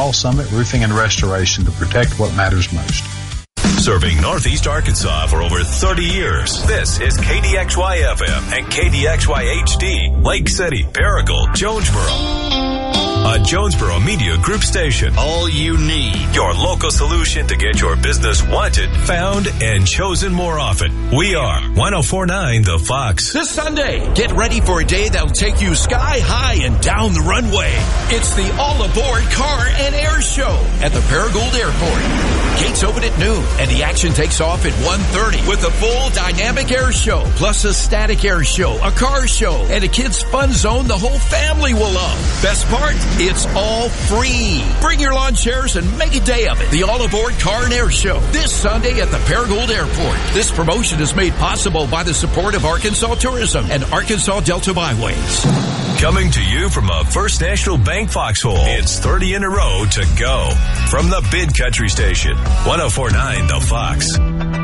Call Summit Roofing and Restoration to protect what matters most. Serving Northeast Arkansas for over 30 years. This is KDXY-FM and KDXY-HD, Lake City, Paragould, Jonesboro. A Jonesboro Media Group station. All you need. Your local solution to get your business wanted, found, and chosen more often. We are 104.9 The Fox. This Sunday, get ready for a day that'll take you sky high and down the runway. It's the All Aboard Car and Air Show at the Paragould Airport. Gates open at noon, and the action takes off at 1:30 with a full dynamic air show, plus a static air show, a car show, and a kids' fun zone the whole family will love. Best part? It's all free. Bring your lawn chairs and make a day of it. The All Aboard Car and Air Show this Sunday at the Paragould Airport. This promotion is made possible by the support of Arkansas Tourism and Arkansas Delta Byways. Coming to you from a First National Bank foxhole, it's 30 in a row to go. From the Bid Country Station, 104.9 The Fox.